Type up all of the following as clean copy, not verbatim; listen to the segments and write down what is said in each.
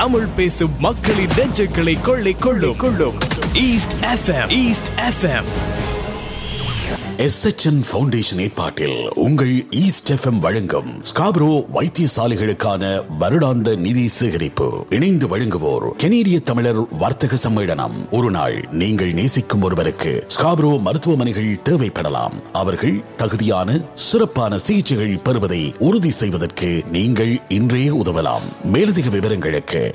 தமிழ் பேசும் மக்களின் நெஞ்சுகளை கொள்ளை கொள்ளும் ஈஸ்ட் எஃப்எம். SHN ஃபவுண்டேஷன் ஏற்பாட்டில் உங்கள் ஈஸ்ட் எஃப்எம் வழங்கும் ஸ்காப்ரோ வைத்தியசாலைகளுக்கான வருடாந்த நிதி சேகரிப்பு. இணைந்து வழங்குவோர் கனேடிய தமிழர் வர்த்தக சம்மேளனம். ஒரு நாள் நீங்கள் நேசிக்கும் ஒருவருக்கு ஸ்காப்ரோ மருத்துவமனைகள் தேவைப்படலாம். அவர்கள் தகுதியான சிறப்பான சிகிச்சைகள் பெறுவதை உறுதி செய்வதற்கு நீங்கள் இன்றே உதவலாம். மேலதிக விவரங்களுக்கு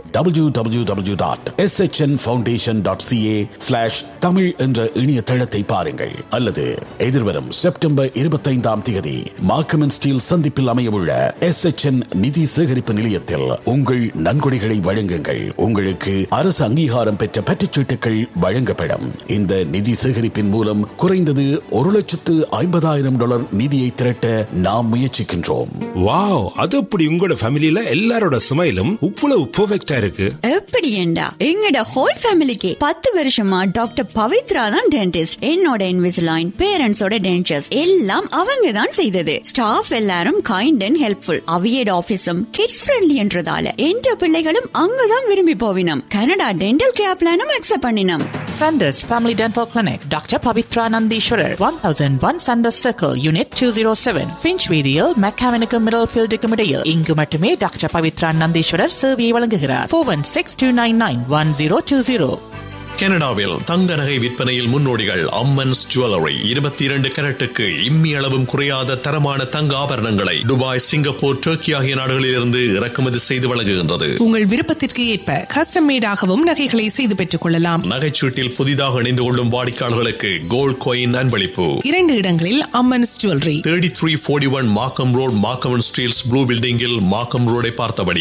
www.shnfoundation.ca/தமிழ் என்ற இணையதளத்தை பாருங்கள். அல்லது எதிர்வரும் செப்டம்பர் 25ஆம் தேதி மார்க்கம் ஸ்டீல் சந்திப்பில் அமையவுள்ள SHN நிதி சேகரிப்பு நிலையத்தில் உங்கள் நன்கொடைகளை வழங்குங்கள். உங்களுக்கு அரசு அங்கீகாரம் பெற்ற பற்றுச்சீட்டுகள் வழங்கப்படும். இந்த நிதி சேகரிப்பின் மூலம் குறைந்தது $150,000 நிதியை திரட்ட நாம் முயற்சிக்கின்றோம். வாவ், அது அப்படி உங்களோட ஃபேமிலில எல்லாரோட ஸ்மைலும் இவ்வளவு பெர்ஃபெக்ட்டா இருக்கு. எப்படி ஏண்டா எங்கட ஹோல் ஃபேமிலிக்கு 10 வருஷமா டாக்டர் பவித்ரா தான் டென்டிஸ்ட். என்னோட இன்விசிலைன் பேரண்ட்ஸோட டென்டர்ஸ் எல்லாம் அவங்க தான் செய்தது. ஸ்டாஃப் எல்லாரும் kind and helpful. அவியட் ஆபீஸும் kids friendly என்றதால என்ற பிள்ளைகளும் அங்கதான் விரும்பி போவினம். கனடா டென்டல் கேர் பிளானும் அக்செப்ட் பண்ணினோம். Sanders Family Dental Clinic, Dr. Pavitra Nandishwarar, 1001 Sanders Circle, Unit 207, Finchweedial, Mechanical Middlefield Decumidale. இங்கு மட்டுமே டாக்டர் பவித்ரா நந்தீஸ்வரர் சேவையை வழங்குகிறார். 416-299-1020. கனடாவில் தங்க நகை விற்பனையில் முன்னோடிகள் அம்மன்ஸ் ஜுவல்லரி. 22 கரட்டுக்கு இம்மி அளவும் குறையாத தரமான தங்க ஆபரணங்களை துபாய், சிங்கப்பூர், டர்க்கி ஆகிய நாடுகளிலிருந்து இறக்குமதி செய்து வழங்குகின்றது. உங்கள் விருப்பத்திற்கு ஏற்ப கஸ்டம் மேடாகவும் நகைகளை செய்து பெற்றுக் கொள்ளலாம். நகைச்சீட்டில் புதிதாக இணைந்து கொள்ளும் வாடிக்கையாளர்களுக்கு கோல்ட் காயின் அன்பளிப்பு. 2 இடங்களில் அம்மன்ஸ் ஜுவல்லரி. 3341 மார்க்கம் ரோட், மார்க்கம் ஸ்டீல்ஸ் ப்ளூ பில்டிங்கில் மார்க்கம் ரோடை பார்த்தபடி.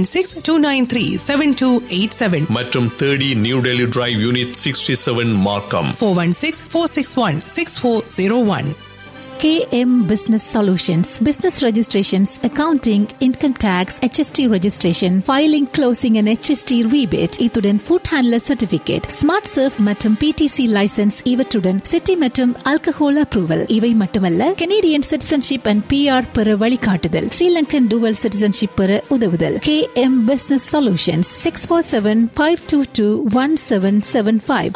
416-293-7287 மற்றும் 30 நியூ டெல்லி டிரைவ், யூனிட் 67, மார்க்கம். 416-461-6401. KM Business Solutions, business registrations, accounting, income tax, HST registration, filing, closing and HST rebate, இத்துடன் food handler certificate, smart surf மற்றும் PTC license, இவற்றுடன் city மற்றும் alcohol approval. இவை மட்டுமல்ல, Canadian citizenship and PR பெற வழிகாட்டுதல், Sri Lankan dual citizenship பெற உதவுதல். KM Business Solutions, 647-522-1775,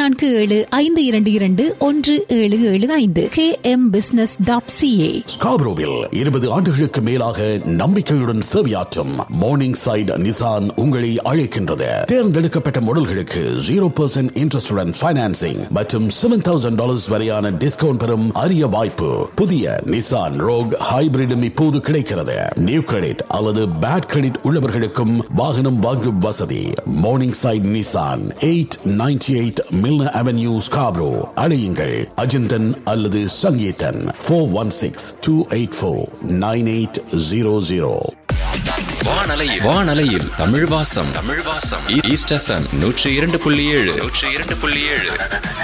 647-522-1775. KM Business ஸ்காப்ரோவில் 20 ஆண்டுகளுக்கு மேலாக நம்பிக்கையுடன் சேவையாற்றும் மார்னிங் சைட் நிசான் உங்களை அழைக்கின்றது. தேர்ந்தெடுக்கப்பட்ட மாடல்களுக்கு 0% இன்ட்ரெஸ்டுடன் ஃபைனான்சிங் மற்றும் $7,000 வரையான டிஸ்கவுண்ட் பெறும் அரிய வாய்ப்பு. புதிய நிசான் ரோக் ஹைபிரிடும் இப்போது கிடைக்கிறது. நியூ கிரெடிட் அல்லது பேட் கிரெடிட் உள்ளவர்களுக்கும் வாகனம் வாங்கும் வசதி. Morning side Nissan, 898 Milner avenue, Scarborough. அழையுங்கள் அஜிந்தன் அல்லது சங்கீதன். 416-284-9800. வானலையில் தமிழ் வாசம். East FM 102.7.